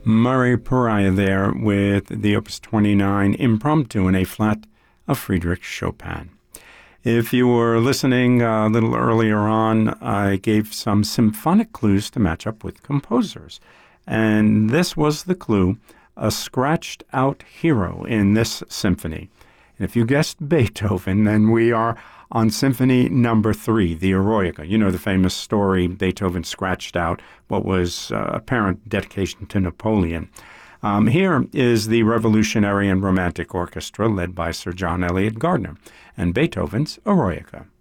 Murray Pariah there with the Opus 29 Impromptu in A-flat of Friedrich Chopin. If you were listening a little earlier on, I gave some symphonic clues to match up with composers. And this was the clue, a scratched-out hero in this symphony. And if you guessed Beethoven, then we are on Symphony Number 3, the Eroica. You know the famous story, Beethoven scratched out what was apparent dedication to Napoleon. Here is the Revolutionary and Romantic Orchestra led by Sir John Eliot Gardiner and Beethoven's Eroica.